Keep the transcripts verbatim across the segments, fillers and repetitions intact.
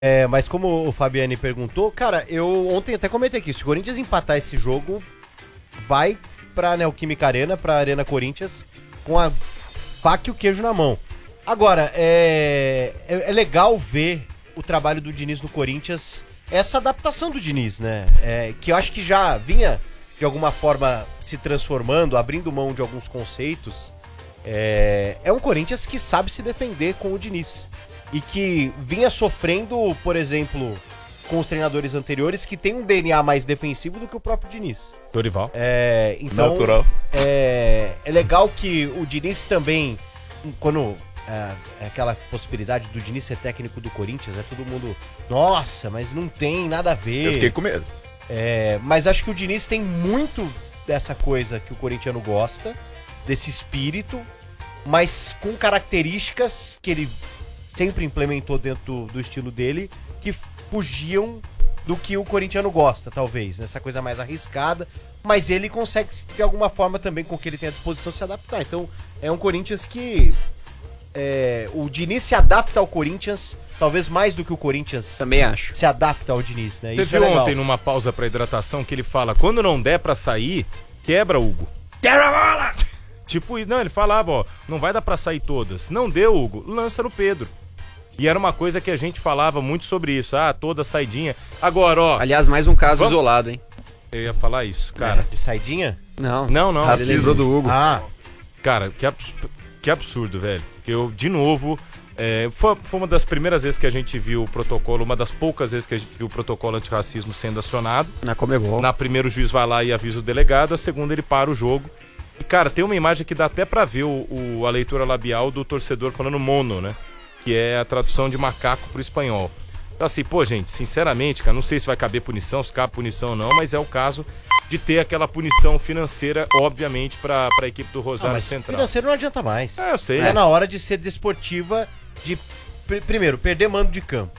É, mas como o Fabiani perguntou, cara, eu ontem até comentei aqui, se o Corinthians empatar esse jogo, vai pra Neoquímica Arena, pra Arena Corinthians, com a faca e o queijo na mão. Agora, é, é, é legal ver o trabalho do Diniz no Corinthians, essa adaptação do Diniz, né? É, que eu acho que já vinha, de alguma forma, se transformando, abrindo mão de alguns conceitos. É, é um Corinthians que sabe se defender com o Diniz. E que vinha sofrendo, por exemplo, com os treinadores anteriores, que tem um D N A mais defensivo do que o próprio Diniz. Dorival. É, então, Natural. É, é legal que o Diniz também, quando é, é aquela possibilidade do Diniz ser técnico do Corinthians, é todo mundo, nossa, mas não tem nada a ver. Eu fiquei com medo. É, mas acho que o Diniz tem muito dessa coisa que o corintiano gosta, desse espírito, mas com características que ele sempre implementou dentro do, do estilo dele, que fugiam do que o corintiano gosta, talvez, nessa coisa mais arriscada, mas ele consegue, de alguma forma, também, com o que ele tem à disposição, se adaptar. Então, é um Corinthians que... É, o Diniz se adapta ao Corinthians, talvez mais do que o Corinthians também acho. se adapta ao Diniz, né? Você Isso é viu legal. ontem, numa pausa pra hidratação, que ele fala, quando não der pra sair, quebra, Hugo. Quebra a bola! Tipo, não, ele falava, ó, não vai dar pra sair todas. Não deu, Hugo, lança no Pedro. E era uma coisa que a gente falava muito sobre isso. Ah, toda saidinha. Agora, ó... Aliás, mais um caso vamos... isolado, hein? Eu ia falar isso, cara. É, de saidinha? Não. Não, não. Ele lembrou do Hugo. Ah, Cara, que, abs... que absurdo, velho. Eu, de novo... É, foi, foi uma das primeiras vezes que a gente viu o protocolo, uma das poucas vezes que a gente viu o protocolo antirracismo sendo acionado. Na Comebol. Na primeira o juiz vai lá e avisa o delegado, a segunda ele para o jogo. E, cara, tem uma imagem que dá até pra ver o, o, a leitura labial do torcedor falando mono, né? Que é a tradução de macaco pro espanhol. Então assim, pô, gente, sinceramente, cara, não sei se vai caber punição, se cabe punição ou não, mas é o caso de ter aquela punição financeira, obviamente, pra, pra equipe do Rosário não, mas Central. financeiro não adianta mais. É, eu sei. É na hora de ser desportiva, de, pr- primeiro, perder mando de campo.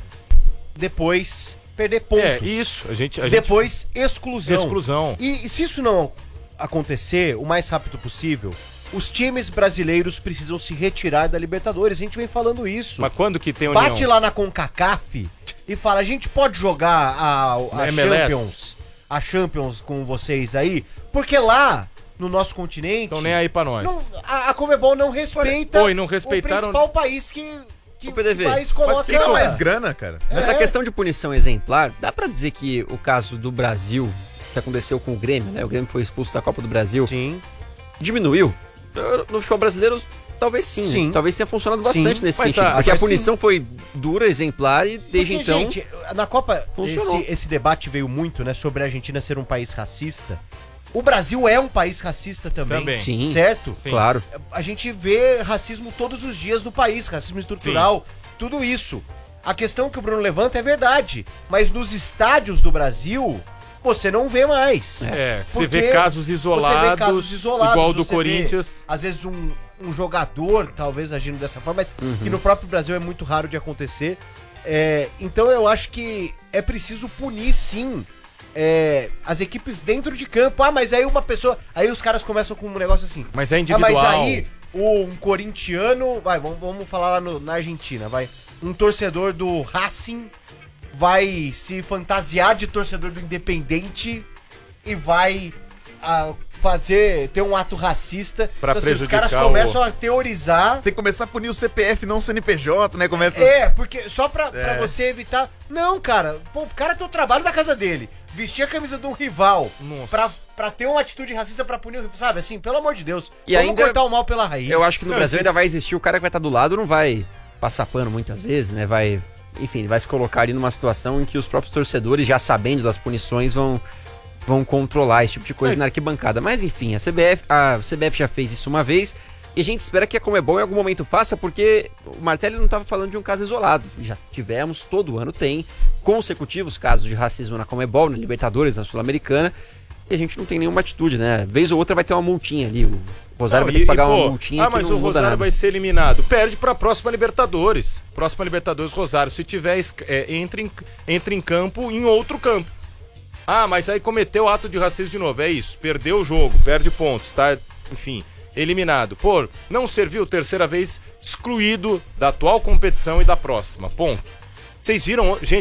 Depois, perder pontos. É, isso. A gente, a gente... Depois, exclusão. Exclusão. E, e se isso não acontecer o mais rápido possível, os times brasileiros precisam se retirar da Libertadores. A gente vem falando isso. Mas quando que tem união? Bate lá na CONCACAF e fala, a gente pode jogar a, a M L S? Champions, a Champions com vocês aí? Porque lá, no nosso continente... Estão nem aí pra nós. não- a, a Comebol não respeita Oi, não respeitaram- o principal país que, que O P D V. o país coloca... Quem dá mais grana, cara? Nessa É. questão de punição exemplar, dá pra dizer que o caso do Brasil, que aconteceu com o Grêmio, né? O Grêmio foi expulso da Copa do Brasil, Sim. diminuiu? No futebol brasileiro, talvez sim. Sim. Né? Talvez tenha funcionado bastante Sim. nesse Mas sentido. a- porque a mas punição foi dura, exemplar e desde Porque, então... gente, na Copa, funcionou. esse, esse debate veio muito, né, sobre a Argentina ser um país racista. O Brasil é um país racista também. Também. Sim. Certo? Sim. Claro. A gente vê racismo todos os dias no país, racismo estrutural, tudo isso. A questão que o Bruno levanta é verdade, mas nos estádios do Brasil, você não vê mais. É, você Porque vê casos você isolados, vê casos isolados, igual do você Corinthians. vê, às vezes um, um jogador, talvez agindo dessa forma, mas que no próprio Brasil é muito raro de acontecer. É, então eu acho que é preciso punir, sim, é, as equipes dentro de campo. Ah, mas aí uma pessoa... Aí os caras começam com um negócio assim. Mas é Ah, individual. mas aí um corintiano... Vai, vamos, vamos falar lá no- na Argentina, vai. Um torcedor do Racing vai se fantasiar de torcedor do Independente e vai ah, fazer, ter um ato racista. Pra Então, assim, os prejudicar caras o- começam a teorizar. Você tem que começar a punir o C P F, não o C N P J, né? Começa... É, porque só pra, pra É. você evitar... Não, cara, pô, o cara tem o trabalho da casa dele. Vestir a camisa de um rival Nossa. pra, pra ter uma atitude racista pra punir o rival, sabe? Assim, pelo amor de Deus. E vamos ainda- cortar o mal pela raiz. Eu acho que no Não, Brasil esses- ainda vai existir o cara que vai estar do lado, não vai passar pano muitas vezes, né? Vai, enfim, ele vai se colocar ali numa situação em que os próprios torcedores, já sabendo das punições, vão, vão controlar esse tipo de coisa É. na arquibancada. Mas enfim, a C B F, a C B F já fez isso uma vez e a gente espera que a Comebol em algum momento faça, porque o Martelli não estava falando de um caso isolado. Já tivemos, todo ano tem, consecutivos casos de racismo na Comebol, na Libertadores, na Sul-Americana. E a gente não tem nenhuma atitude, né? Vez ou outra vai ter uma multinha ali. O Rosário Não, vai ter que e- pagar e, pô, uma multinha Ah, que mas não o muda Rosário nada. vai ser eliminado. Perde pra próxima Libertadores. Próxima Libertadores, Rosário. Se tiver, es- é, entre, em, entre em campo em outro campo. Ah, mas aí cometeu ato de racismo de novo. É isso. Perdeu o jogo, perde pontos, tá? Enfim, eliminado. Pô, não serviu, terceira vez excluído da atual competição e da próxima. Ponto. Vocês viram, gente,